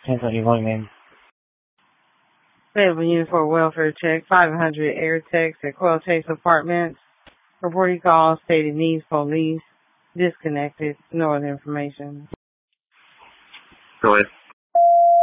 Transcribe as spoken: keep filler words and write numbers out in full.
Depends what you want, man. Fayetteville Unit for Welfare Check, five hundred Air Text at Quail Chase Apartments. Reporting call stated needs police. Disconnected. No other information. Go ahead.